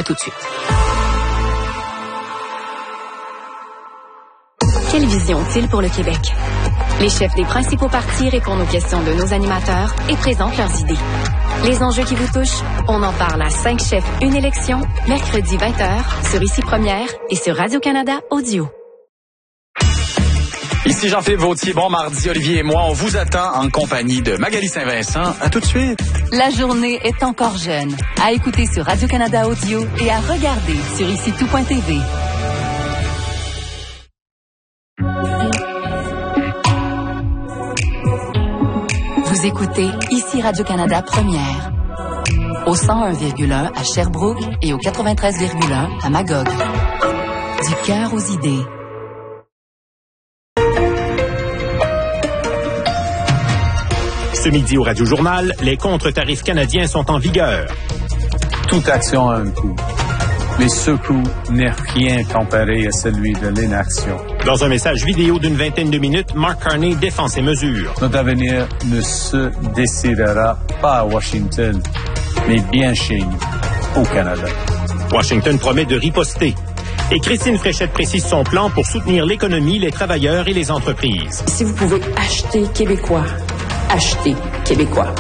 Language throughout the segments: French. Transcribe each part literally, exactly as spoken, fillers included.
tout de suite. Quelle vision ont-ils pour le Québec? Les chefs des principaux partis répondent aux questions de nos animateurs et présentent leurs idées. Les enjeux qui vous touchent, on en parle à cinq chefs, une élection, mercredi vingt heures, sur Ici Première et sur Radio-Canada Audio. Ici Jean-Philippe Vautier, bon mardi, Olivier et moi, on vous attend en compagnie de Magali Saint-Vincent. À tout de suite. La journée est encore jeune. À écouter sur Radio-Canada Audio et à regarder sur ici tout point t v. Vous écoutez Ici Radio-Canada Première. Au cent un virgule un à Sherbrooke et au quatre-vingt-treize virgule un à Magog. Du cœur aux idées. Ce midi au Radio-Journal, les contre-tarifs canadiens sont en vigueur. Toute action a un coût. Mais ce coût n'est rien comparé à celui de l'inaction. Dans un message vidéo d'une vingtaine de minutes, Mark Carney défend ses mesures. Notre avenir ne se décidera pas à Washington, mais bien chez nous, au Canada. Washington promet de riposter. Et Christine Fréchette précise son plan pour soutenir l'économie, les travailleurs et les entreprises. Si vous pouvez acheter québécois, achetez québécois.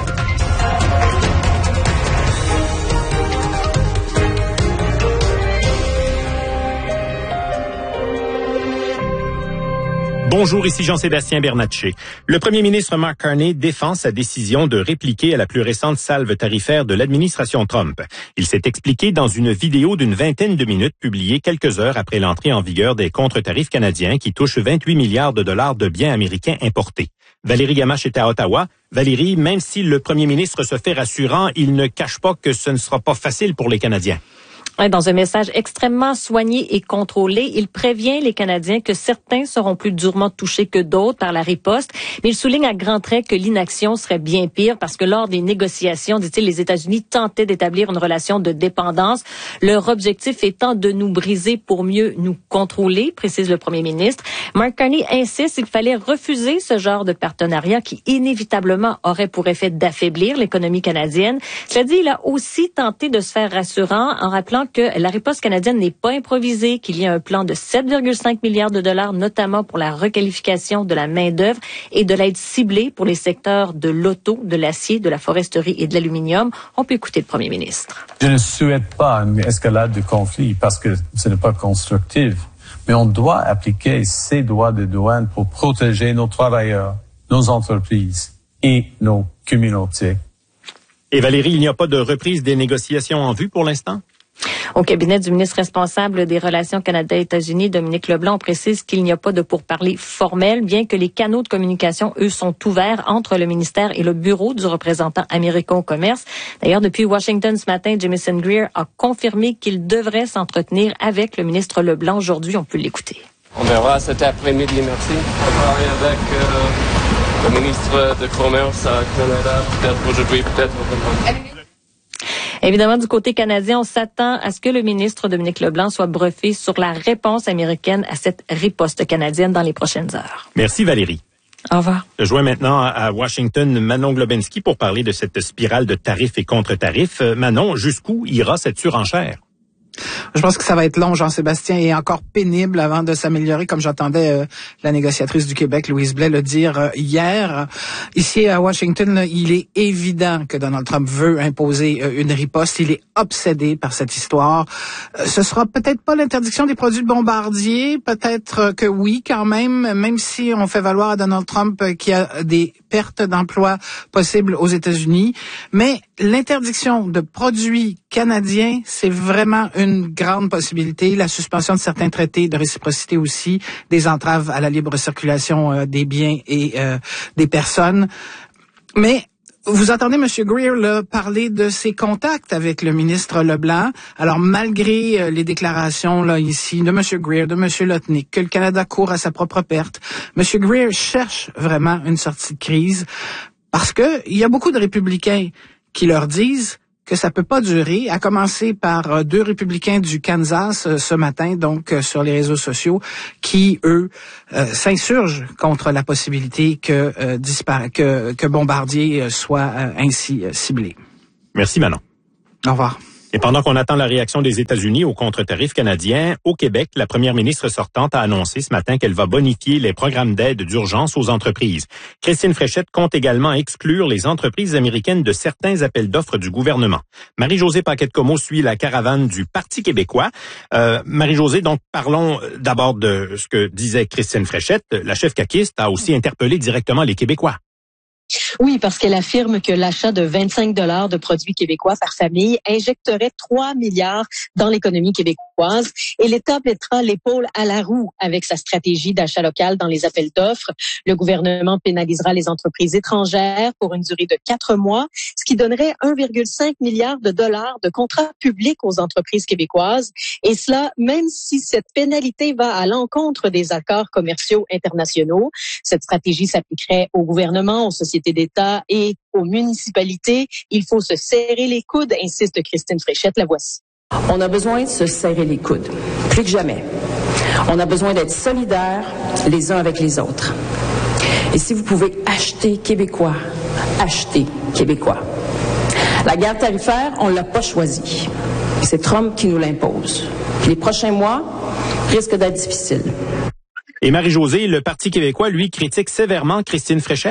Bonjour, ici Jean-Sébastien Bernatchez. Le premier ministre Mark Carney défend sa décision de répliquer à la plus récente salve tarifaire de l'administration Trump. Il s'est expliqué dans une vidéo d'une vingtaine de minutes publiée quelques heures après l'entrée en vigueur des contre-tarifs canadiens qui touchent vingt-huit milliards de dollars de biens américains importés. Valérie Gamache est à Ottawa. Valérie, même si le premier ministre se fait rassurant, il ne cache pas que ce ne sera pas facile pour les Canadiens. Dans un message extrêmement soigné et contrôlé, il prévient les Canadiens que certains seront plus durement touchés que d'autres par la riposte, mais il souligne à grands traits que l'inaction serait bien pire parce que lors des négociations, dit-il, les États-Unis tentaient d'établir une relation de dépendance, leur objectif étant de nous briser pour mieux nous contrôler, précise le premier ministre. Mark Carney insiste qu'il fallait refuser ce genre de partenariat qui inévitablement aurait pour effet d'affaiblir l'économie canadienne. Cela dit, il a aussi tenté de se faire rassurant en rappelant que la riposte canadienne n'est pas improvisée, qu'il y a un plan de sept virgule cinq milliards de dollars, notamment pour la requalification de la main-d'œuvre et de l'aide ciblée pour les secteurs de l'auto, de l'acier, de la foresterie et de l'aluminium. On peut écouter le premier ministre. Je ne souhaite pas une escalade de conflit parce que ce n'est pas constructif, mais on doit appliquer ces droits de douane pour protéger nos travailleurs, nos entreprises et nos communautés. Et Valérie, il n'y a pas de reprise des négociations en vue pour l'instant? Au cabinet du ministre responsable des Relations Canada-États-Unis, Dominique Leblanc, on précise qu'il n'y a pas de pourparlers formels, bien que les canaux de communication, eux, sont ouverts entre le ministère et le bureau du représentant américain au commerce. D'ailleurs, depuis Washington ce matin, Jamieson Greer a confirmé qu'il devrait s'entretenir avec le ministre Leblanc aujourd'hui. On peut l'écouter. On verra cet après-midi, merci. On va parler avec euh, le ministre de Commerce à Canada, peut-être aujourd'hui, peut-être demain. Évidemment, du côté canadien, on s'attend à ce que le ministre Dominique Leblanc soit bluffé sur la réponse américaine à cette riposte canadienne dans les prochaines heures. Merci Valérie. Au revoir. Je joins maintenant à Washington Manon Globensky pour parler de cette spirale de tarifs et contre-tarifs. Manon, jusqu'où ira cette surenchère? Je pense que ça va être long, Jean-Sébastien, et encore pénible avant de s'améliorer, comme j'entendais euh, la négociatrice du Québec, Louise Blais, le dire euh, hier. Ici, à Washington, là, il est évident que Donald Trump veut imposer euh, une riposte. Il est obsédé par cette histoire. Euh, ce sera peut-être pas l'interdiction des produits de Bombardier, peut-être euh, que oui, quand même, même si on fait valoir à Donald Trump euh, qu'il y a des pertes d'emplois possibles aux États-Unis. Mais l'interdiction de produits canadiens, c'est vraiment une grande possibilité. La suspension de certains traités de réciprocité aussi, des entraves à la libre circulation euh, des biens et euh, des personnes. Mais vous entendez M. Greer là, parler de ses contacts avec le ministre Leblanc. Alors, malgré euh, les déclarations là ici de M. Greer, de M. Lutnick, que le Canada court à sa propre perte, M. Greer cherche vraiment une sortie de crise parce que il y a beaucoup de républicains qui leur disent que ça peut pas durer, à commencer par euh, deux républicains du Kansas euh, ce matin, donc euh, sur les réseaux sociaux, qui, eux, euh, s'insurgent contre la possibilité que, euh, dispara- que, que Bombardier euh, soit euh, ainsi euh, ciblé. Merci Manon. Au revoir. Et pendant qu'on attend la réaction des États-Unis aux contre-tarifs canadiens, au Québec, la première ministre sortante a annoncé ce matin qu'elle va bonifier les programmes d'aide d'urgence aux entreprises. Christine Fréchette compte également exclure les entreprises américaines de certains appels d'offres du gouvernement. Marie-Josée Paquette-Comeau suit la caravane du Parti québécois. Euh, Marie-Josée, donc parlons d'abord de ce que disait Christine Fréchette. La chef caquiste a aussi interpellé directement les Québécois. Oui, parce qu'elle affirme que l'achat de vingt-cinq dollars de produits québécois par famille injecterait trois milliards dans l'économie québécoise et l'État mettra l'épaule à la roue avec sa stratégie d'achat local dans les appels d'offres. Le gouvernement pénalisera les entreprises étrangères pour une durée de quatre mois, ce qui donnerait un virgule cinq milliard de dollars de contrats publics aux entreprises québécoises. Et cela, même si cette pénalité va à l'encontre des accords commerciaux internationaux. Cette stratégie s'appliquerait au gouvernement, aux sociétés d'État et aux municipalités. Il faut se serrer les coudes, insiste Christine Fréchette. La voici. On a besoin de se serrer les coudes, plus que jamais. On a besoin d'être solidaires les uns avec les autres. Et si vous pouvez acheter québécois, achetez québécois. La guerre tarifaire, on ne l'a pas choisie. C'est Trump qui nous l'impose. Les prochains mois risquent d'être difficiles. Et Marie-Josée, le Parti québécois, lui, critique sévèrement Christine Fréchette.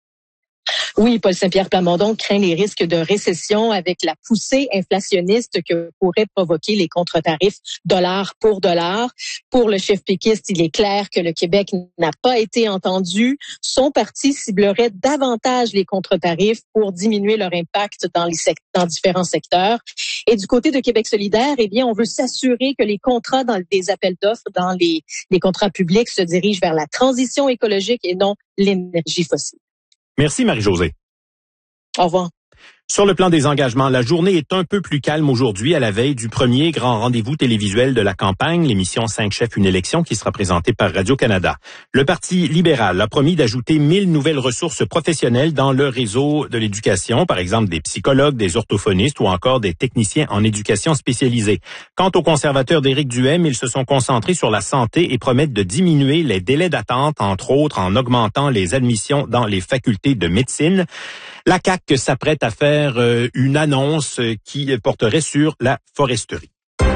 Oui, Paul Saint-Pierre Plamondon craint les risques de récession avec la poussée inflationniste que pourraient provoquer les contre-tarifs dollar pour dollar. Pour le chef péquiste, il est clair que le Québec n'a pas été entendu. Son parti ciblerait davantage les contre-tarifs pour diminuer leur impact dans les sect- dans différents secteurs. Et du côté de Québec solidaire, eh bien, on veut s'assurer que les contrats dans des appels d'offres, dans les, les contrats publics se dirigent vers la transition écologique et non l'énergie fossile. Merci Marie-Josée. Au revoir. Sur le plan des engagements, la journée est un peu plus calme aujourd'hui à la veille du premier grand rendez-vous télévisuel de la campagne, l'émission cinq chefs, une élection qui sera présentée par Radio-Canada. Le Parti libéral a promis d'ajouter mille nouvelles ressources professionnelles dans le réseau de l'éducation, par exemple des psychologues, des orthophonistes ou encore des techniciens en éducation spécialisée. Quant aux conservateurs d'Éric Duhaime, ils se sont concentrés sur la santé et promettent de diminuer les délais d'attente, entre autres en augmentant les admissions dans les facultés de médecine. La C A Q s'apprête à faire euh, une annonce qui porterait sur la foresterie.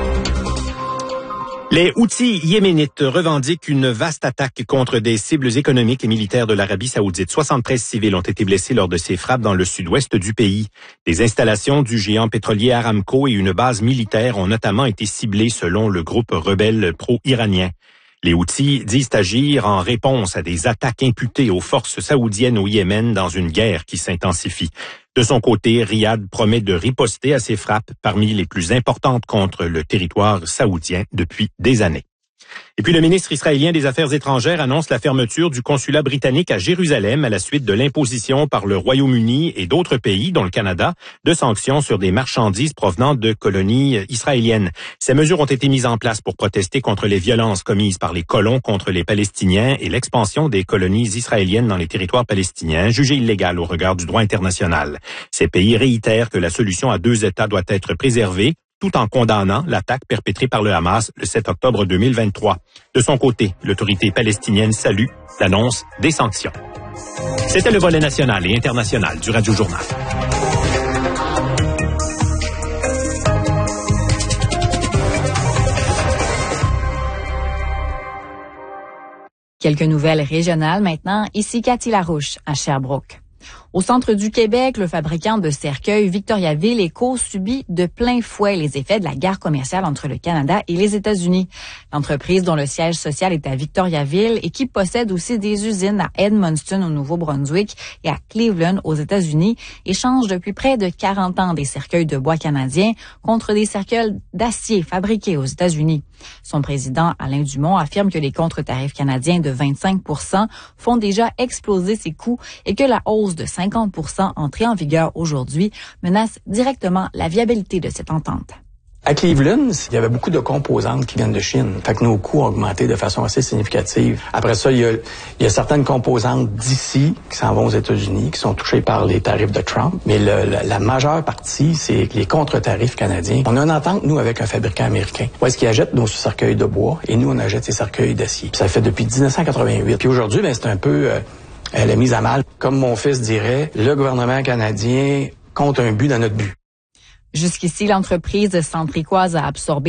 Les Houthis yéménites revendiquent une vaste attaque contre des cibles économiques et militaires de l'Arabie saoudite. soixante-treize civils ont été blessés lors de ces frappes dans le sud-ouest du pays. Des installations du géant pétrolier Aramco et une base militaire ont notamment été ciblées selon le groupe rebelle pro-iranien. Les Houthis disent agir en réponse à des attaques imputées aux forces saoudiennes au Yémen dans une guerre qui s'intensifie. De son côté, Riyad promet de riposter à ces frappes parmi les plus importantes contre le territoire saoudien depuis des années. Et puis le ministre israélien des Affaires étrangères annonce la fermeture du consulat britannique à Jérusalem à la suite de l'imposition par le Royaume-Uni et d'autres pays, dont le Canada, de sanctions sur des marchandises provenant de colonies israéliennes. Ces mesures ont été mises en place pour protester contre les violences commises par les colons contre les Palestiniens et l'expansion des colonies israéliennes dans les territoires palestiniens, jugées illégales au regard du droit international. Ces pays réitèrent que la solution à deux États doit être préservée, tout en condamnant l'attaque perpétrée par le Hamas le sept octobre deux mille vingt-trois. De son côté, l'autorité palestinienne salue l'annonce des sanctions. C'était le volet national et international du Radio Journal. Quelques nouvelles régionales maintenant. Ici Cathy Larouche à Sherbrooke. Au centre du Québec, le fabricant de cercueils Victoriaville Eco subit de plein fouet les effets de la guerre commerciale entre le Canada et les États-Unis. L'entreprise, dont le siège social est à Victoriaville et qui possède aussi des usines à Edmundston au Nouveau-Brunswick et à Cleveland aux États-Unis, échange depuis près de quarante ans des cercueils de bois canadiens contre des cercueils d'acier fabriqués aux États-Unis. Son président, Alain Dumont, affirme que les contre-tarifs canadiens de vingt-cinq pour cent font déjà exploser ses coûts et que la hausse de cinquante pour cent entrée en vigueur aujourd'hui menace directement la viabilité de cette entente. À Cleveland, il y avait beaucoup de composantes qui viennent de Chine. Fait que nos coûts ont augmenté de façon assez significative. Après ça, il y a, il y a certaines composantes d'ici qui s'en vont aux États-Unis, qui sont touchées par les tarifs de Trump. Mais le, la, la majeure partie, c'est les contre-tarifs canadiens. On a une entente, nous, avec un fabricant américain. Où est-ce qu'il achète nos cercueils de bois et nous, on achète ses cercueils d'acier. Puis ça fait depuis dix-neuf cent quatre-vingt-huit. Puis aujourd'hui, ben, c'est un peu euh, la mise à mal. Comme mon fils dirait, le gouvernement canadien compte un but dans notre but. Jusqu'ici, l'entreprise centricoise a absorbé